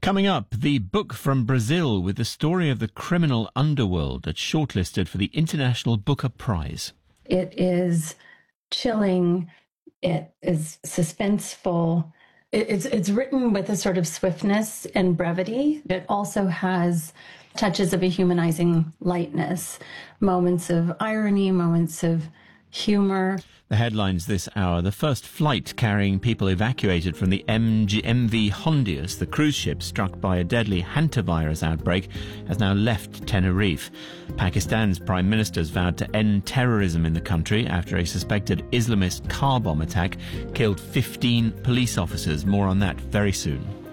Coming up, the book from Brazil with the story of the criminal underworld that's shortlisted for the International Booker Prize. It is chilling. It is suspenseful. It's written with a sort of swiftness and brevity. It also has touches of a humanizing lightness, moments of irony, moments of humor. The headlines this hour: the first flight carrying people evacuated from the MV Hondius, the cruise ship struck by a deadly hantavirus outbreak, has now left Tenerife. Pakistan's prime minister's vowed to end terrorism in the country after a suspected Islamist car bomb attack killed 15 police officers. More on that very soon.